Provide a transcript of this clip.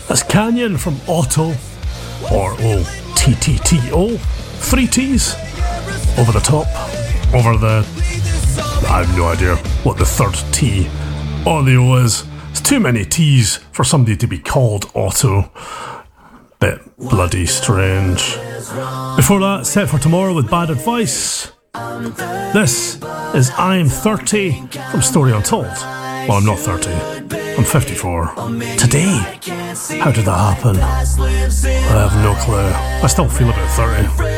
That's Canyon from Otto, or OTTTO. 3 T's. Over the top. Over the... I have no idea what the third T on the O is. It's too many T's for somebody to be called Otto. Bit bloody strange. Before that, Set for Tomorrow with Bad Advice. This is I'm 30 from Story Untold. Well, I'm not 30. I'm 54. Today. How did that happen? I have no clue. I still feel about 30.